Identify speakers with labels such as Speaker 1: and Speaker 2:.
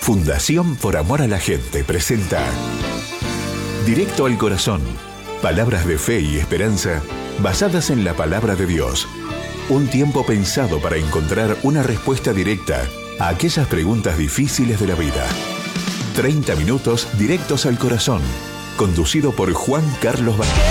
Speaker 1: Fundación Por Amor a la Gente presenta Directo al Corazón. Palabras de fe y esperanza basadas en la palabra de Dios. Un tiempo pensado para encontrar una respuesta directa a aquellas preguntas difíciles de la vida. 30 minutos directos al corazón. Conducido por Juan Carlos Vázquez.